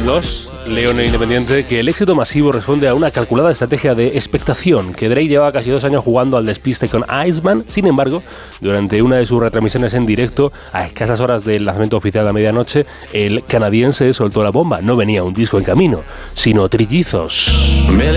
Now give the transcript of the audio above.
2, leo en el Independiente que el éxito masivo responde a una calculada estrategia de expectación, que Drake llevaba casi 2 años jugando al despiste con Iceman. Sin embargo, durante una de sus retransmisiones en directo, a escasas horas del lanzamiento oficial a medianoche, el canadiense soltó la bomba. No venía un disco en camino, sino trillizos.